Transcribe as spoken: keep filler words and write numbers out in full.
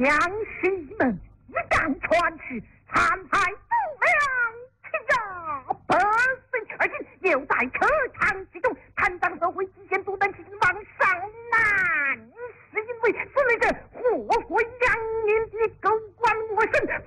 将士们一旦传去，残害不良，欺压百姓，而今又在车场之中，贪赃受贿，极限阻断，其往上难，是因为此类人祸国殃民的狗官我身，